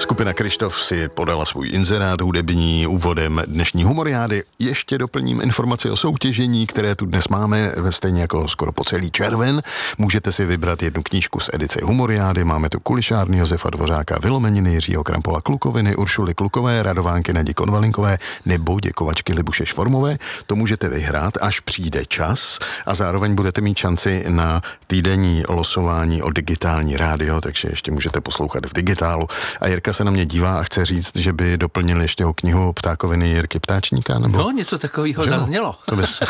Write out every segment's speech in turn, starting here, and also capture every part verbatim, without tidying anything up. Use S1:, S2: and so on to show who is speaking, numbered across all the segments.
S1: Skupina Kryštof si podala svůj inzerát hudební úvodem dnešní humoriády. Ještě doplním informaci o soutěžení, které tu dnes máme, stejně jako skoro po celý červen. Můžete si vybrat jednu knížku z edice humoriády. Máme tu Kulišárny Josefa Dvořáka, Vylomeniny Jiřího Krampola Klukoviny, Uršuly Klukové, Radovánky Nadi Konvalinkové nebo Děkovačky Libuše Švormové. To můžete vyhrát, až přijde čas, a zároveň budete mít šanci na týdenní losování o digitální rádio, takže ještě můžete poslouchat v digitálu. A Jirka se na mě dívá a chce říct, že by doplnil ještě o knihu Ptákoviny Jirky Ptáčníka, nebo?
S2: No, něco takového zaznělo.
S1: To bys...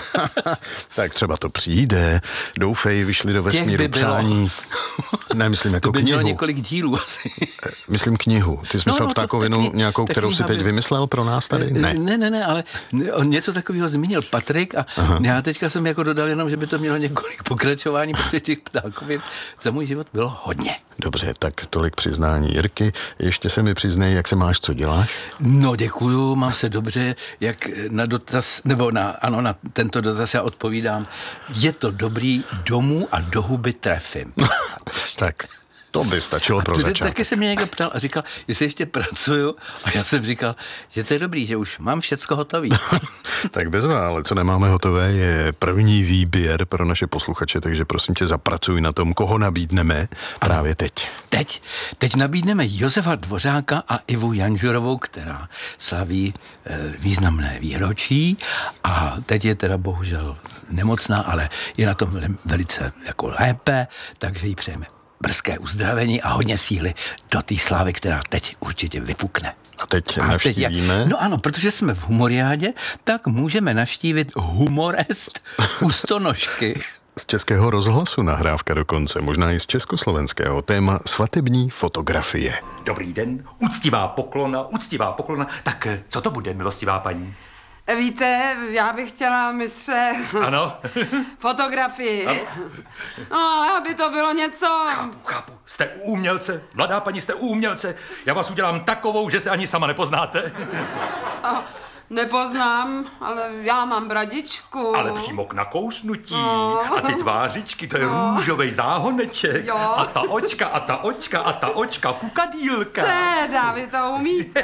S1: tak třeba to přijde. Doufej, vyšli do vesmíru
S2: by
S1: přání. Ne, myslím jako
S2: to by
S1: knihu.
S2: mělo několik dílů asi.
S1: Myslím knihu. Ty jsi myslel
S2: no, no,
S1: Ptákovinu
S2: taky,
S1: nějakou,
S2: taky
S1: kterou si teď
S2: by...
S1: vymyslel pro nás tady? Ne.
S2: Ne, ne, ne, ale on něco takového zmínil Patrik a Aha. já teďka jsem jako dodal jenom, že by to mělo několik pokračování, protože těch ptákovin za můj život bylo hodně.
S1: Dobře, tak tolik přiznání Jirky. Ještě se mi přiznej, jak se máš, co děláš?
S2: No, děkuju, mám se dobře, jak na dotaz, nebo na, ano, na tento dotaz já odpovídám. Je to dobrý, domů a do huby trefím.
S1: Tak to by stačilo pro začátek.
S2: Taky se mě někdo ptal a říkal, jestli ještě pracuju, a já jsem říkal, že to je dobrý, že už mám všecko hotový.
S1: Tak bezva, ale co nemáme hotové, je první výběr pro naše posluchače, takže prosím tě, zapracuj na tom, koho nabídneme právě teď.
S2: Teď, teď nabídneme Josefa Dvořáka a Ivu Janžurovou, která slaví e, významné výročí a teď je teda bohužel nemocná, ale je na tom velice jako lépe, takže jí přejeme brzké uzdravení a hodně síly do té slávy, která teď určitě vypukne.
S1: A teď a navštívíme?
S2: Teď, no ano, protože jsme v humoriádě, tak můžeme navštívit Humorest u Stonožky.
S1: Z Českého rozhlasu nahrávka dokonce, možná i z československého, téma svatební fotografie.
S3: Dobrý den, úctivá poklona, úctivá poklona. Tak co to bude, milostivá paní?
S4: Víte, já bych chtěla, mistře,
S3: ano.
S4: fotografii.
S3: Ano.
S4: No, ale aby to bylo něco...
S3: Chápu, chápu. Jste umělce, mladá paní, jste umělce. Já vás udělám takovou, že se ani sama nepoznáte.
S4: Co? Nepoznám, ale já mám bradičku.
S3: Ale přímo k nakousnutí. No. A ty tvářičky, to je no. růžovej záhoneček. Jo. A ta očka, a ta očka, a ta očka, kukadýlka.
S4: Teda, vy to umíte.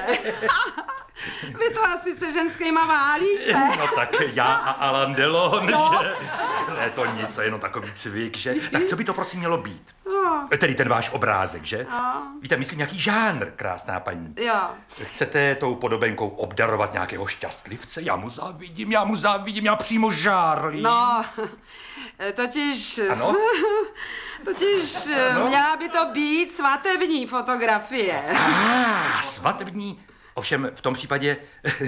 S4: Vy to asi se ženskýma válíte.
S3: No tak já a Alain Delon, no. že? Ne, to nic, to je jenom takový cvik, že? Tak co by to prosím mělo být? No. Tedy ten váš obrázek, že? No. Víte, myslím, jaký žánr, krásná paní.
S4: Jo.
S3: Chcete tou podobenkou obdarovat nějakého šťastlivce? Já mu závidím, já mu závidím, já přímo žárlím.
S4: No, totiž...
S3: Ano?
S4: Totiž ano? Měla by to být svatební fotografie.
S3: Ah, svatební... Ovšem v tom případě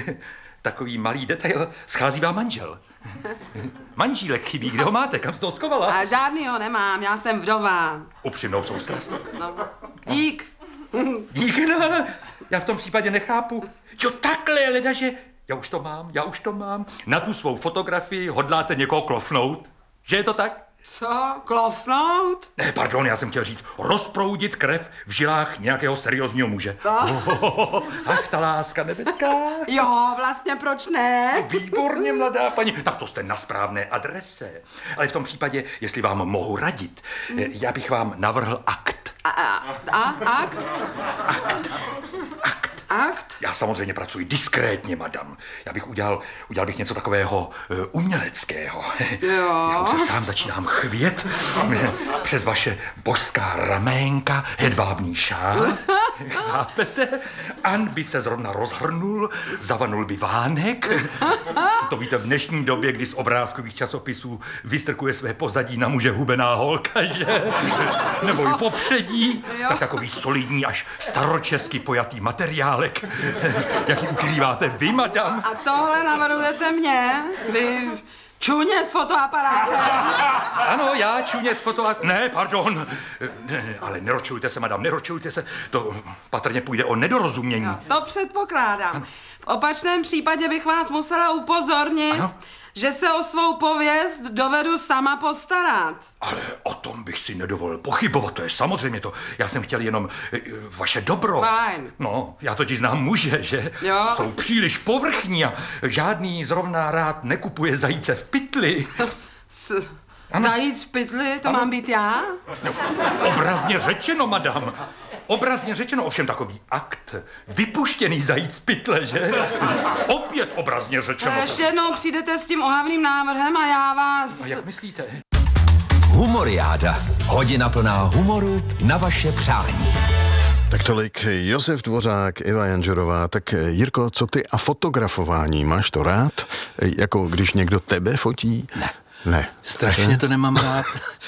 S3: takový malý detail, schází vám manžel. Manžílek chybí, kde ho máte, kam jste ho schovala?
S4: A žádnýho nemám, já jsem vdova.
S3: Upřímnou soustrast.
S4: No, dík.
S3: Dík, no, já v tom případě nechápu. Jo, takhle, ledaže, já už to mám, já už to mám. Na tu svou fotografii hodláte někoho klofnout? Že je to tak?
S4: Co? Klofnout?
S3: Ne, pardon, já jsem chtěl říct, rozproudit krev v žilách nějakého seriózního muže. Oh, ach, ta láska nebeská.
S4: Jo, vlastně proč ne?
S3: No, výborně, mladá paní. Tak to jste na správné adrese. Ale v tom případě, jestli vám mohu radit, mm. já bych vám navrhl akt.
S4: A, a, a akt?
S3: Akt. Akt.
S4: Akt?
S3: Já samozřejmě pracuji diskrétně, madam. Já bych udělal, udělal bych něco takového uh, uměleckého.
S4: Jo.
S3: Já už se sám začínám chvět přes vaše božská raménka, hedvábný šál. Chápete? An by se zrovna rozhrnul, zavanul by vánek. To víte, v dnešní době, kdy z obrázkových časopisů vystrkuje své pozadí na muže hubená holka, že? Nebo i popředí,
S4: jo.
S3: Tak takový solidní až staročesky pojatý materiálek. Jaký ukrýváte vy, madam?
S4: A tohle navrhujete mě? Vy... Čuně s fotoaparátem.
S3: Ano, já čuně s fotoaparátem. Ne, pardon. Ne, ne, ale neročujte se, madam, neročujte se. To patrně půjde o nedorozumění.
S4: No, to předpokládám. V opačném případě bych vás musela upozornit, ano? Že se o svou pověst dovedu sama postarat.
S3: Ale o tom bych si nedovolil pochybovat, to je samozřejmě to. Já jsem chtěl jenom e, vaše dobro.
S4: Fajn.
S3: No, já totiž znám muže, že
S4: jo.
S3: Jsou příliš povrchní a žádný zrovna rád nekupuje zajíce v pytli.
S4: S... Zajíc v pytli, to ano. Mám být já?
S3: No, obrazně řečeno, madam. Obrazně řečeno ovšem takový akt. Vypuštěný zajíc z pytle, že? Opět obrazně řečeno.
S4: A ještě jednou přijdete s tím ohavným návrhem a já vás...
S3: A jak myslíte?
S5: Humoriáda. Hodina plná humoru na vaše přání.
S1: Tak tolik Josef Dvořák, Iva Janžurová. Tak Jirko, co ty a fotografování? Máš to rád? Jako když někdo tebe fotí?
S2: Ne.
S1: Ne.
S2: Strašně to nemám rád.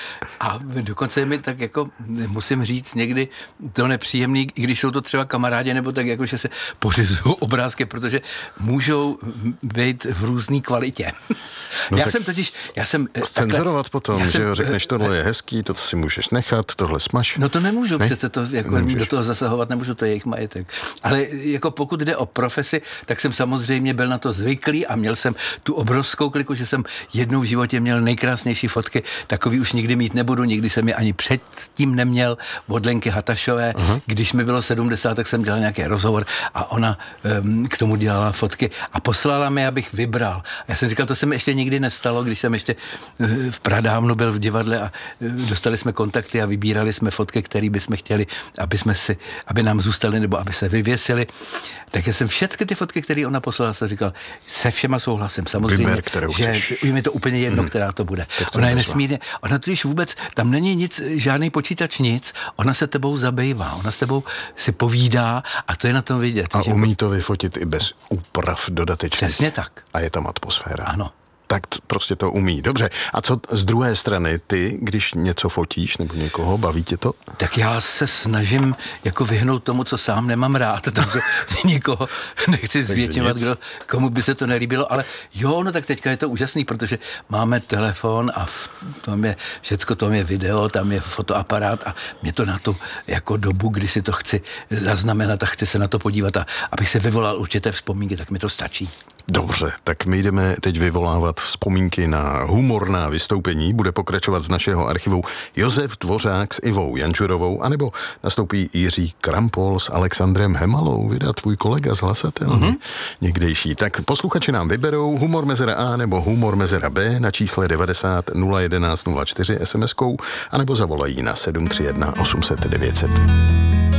S2: A dokonce mi tak jako, musím říct, někdy to nepříjemný, i když jsou to třeba kamarádi, nebo tak jako, že se pořizují obrázky, protože můžou být v různé kvalitě.
S1: No
S2: já jsem totiž, já jsem...
S1: Scenzurovat
S2: takhle,
S1: potom, že jo, řekneš, tohle je hezký, to si můžeš nechat, tohle smaž.
S2: No to nemůžu
S1: ne?
S2: přece, to jako
S1: Nemůžeš.
S2: do toho zasahovat nemůžu, to je jejich majetek. Ale jako pokud jde o profesi, tak jsem samozřejmě byl na to zvyklý a měl jsem tu obrovskou kliku, že jsem jednou v životě měl nejkrásnější fotky, takový už nikdy mít nebudu, nikdy jsem je ani předtím neměl, od Lenky Hatašové. Uh-huh. Když mi bylo sedmdesát, tak jsem dělal nějaký rozhovor a ona um, k tomu dělala fotky a poslala mi, abych vybral. A já jsem říkal, to se mi ještě nikdy nestalo, když jsem ještě uh, v pradávnu byl v divadle a uh, dostali jsme kontakty a vybírali jsme fotky, které bychom chtěli, aby jsme si, aby nám zůstaly nebo aby se vyvěsily. Tak já jsem všechny ty fotky, které ona poslala, jsem říkal, se všema souhlasím. Samozřejmě,
S1: Vyber, kterou
S2: že
S1: chceš.
S2: je mi to úplně jedno, mm. která to bude.
S1: To
S2: ona je
S1: nezvá.
S2: nesmírně, ona totiž vůbec, tam není nic, žádný počítač, nic, ona se tebou zabývá, ona s tebou si povídá a to je na tom vidět.
S1: A
S2: že
S1: umí to vyfotit i bez úprav dodatečných.
S2: Přesně tak.
S1: A je tam atmosféra.
S2: Ano.
S1: Tak t- prostě to umí. Dobře. A co z druhé strany ty, když něco fotíš nebo někoho, baví tě to?
S2: Tak já se snažím jako vyhnout tomu, co sám nemám rád, takže nikoho nechci zvětšovat, kdo, komu by se to nelíbilo, ale jo, no tak teďka je to úžasný, protože máme telefon a v tom je všecko, tam je video, tam je fotoaparát a mě to na tu jako dobu, kdy si to chci zaznamenat a chci se na to podívat a abych se vyvolal určité vzpomínky, tak mi to stačí.
S1: Dobře, tak my jdeme teď vyvolávat vzpomínky na humorná vystoupení. Bude pokračovat z našeho archivu Josef Dvořák s Ivou Janžurovou, anebo nastoupí Jiří Krampol s Alexandrem Hemalou, vydá tvůj kolega z Hlasatelny, mm-hmm. někdejší. Tak posluchači nám vyberou humor mezera A nebo humor mezera B na čísle devadesát nula jedenáct nula čtyři es em eskou, anebo zavolají na sedm tři jedna osm set devět set.